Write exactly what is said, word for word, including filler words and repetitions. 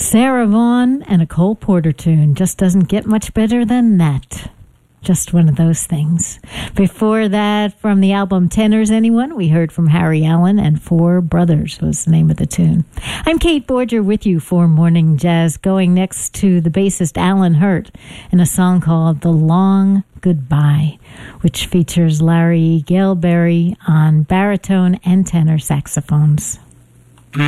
Sarah Vaughan and a Cole Porter tune. Just doesn't get much better than that. Just one of those things. Before that, from the album Tenors Anyone, we heard from Harry Allen and Four Brothers was the name of the tune. I'm Kate Borger with you for Morning Jazz, going next to the bassist Alan Hurt in a song called The Long Goodbye, which features Larry Galeberry on baritone and tenor saxophones.